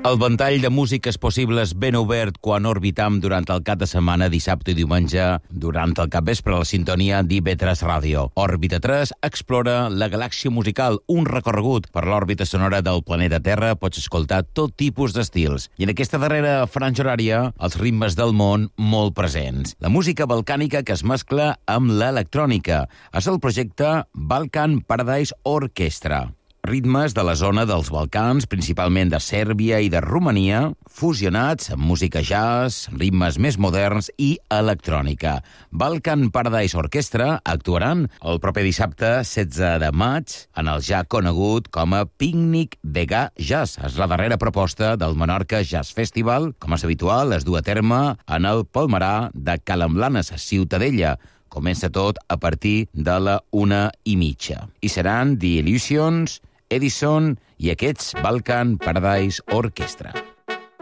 El ventall de músiques possibles ben obert quan orbitam durant el cap de setmana, dissabte i diumenge, durant el capvespre a la sintonia d'IV3 Ràdio. Òrbita 3 explora la galàxia musical, un recorregut per l'òrbita sonora del planeta Terra. Pots escoltar tot tipus d'estils. I en aquesta darrera franja horària, els ritmes del món molt presents. La música balcànica que es mescla amb l'electrònica. És el projecte Balkan Paradise Orchestra. Ritmes de la zona dels Balcans, principalment de Sèrbia i de Romania, fusionats amb música jazz, ritmes més moderns i electrònica. Balkan Paradise Orchestra actuaran el proper dissabte 16 de maig en el ja conegut com a Pícnic Vegà Jazz. És la darrera proposta del Menorca Jazz Festival. Com és habitual, es du a terme en el Palmerar de Calamblanes, a Ciutadella. Comença tot a partir de la 1:30. I seran The Illusions, Edison i aquests Balkan Paradise Orchestra.